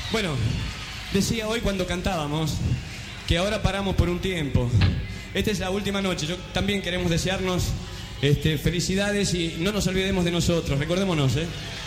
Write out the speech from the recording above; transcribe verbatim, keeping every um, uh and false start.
Bueno, decía hoy cuando cantábamos que ahora paramos por un tiempo. Esta es la última noche. Yo también queremos desearnos este, felicidades y no nos olvidemos de nosotros. Recordémonos, ¿eh?